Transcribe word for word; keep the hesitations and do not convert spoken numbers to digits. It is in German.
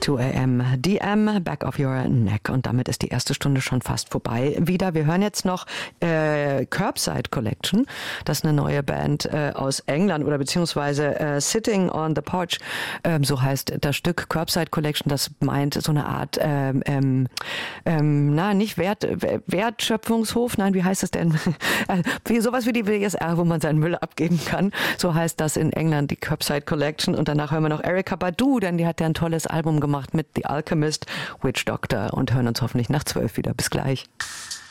two a.m. D M, Back of Your Neck. Und damit ist die erste Stunde schon fast vorbei. Wieder, wir hören jetzt noch äh, Curbside Collection. Das ist eine neue Band äh, aus England oder beziehungsweise äh, Sitting on the Porch. Ähm, so heißt das Stück Curbside Collection. Das meint so eine Art, ähm, ähm, ähm, na, nicht Wert, Wertschöpfungshof. Nein, wie heißt das denn? wie, sowas wie die W S R, wo man seinen Müll abgeben kann. So heißt das in England, die Curbside Collection. Und danach hören wir noch Erykah Badu, denn die hat ja ein tolles Album gemacht mit The Alchemist, Witch Doctor und hören uns hoffentlich nach zwölf wieder. Bis gleich.